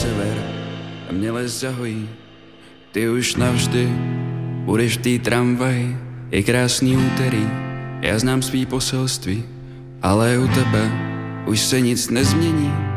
sever a mě les zahojí. Ty už navždy budeš v té tramvaji, je krásný úterý, já znám svý poselství, ale u tebe už se nic nezmění.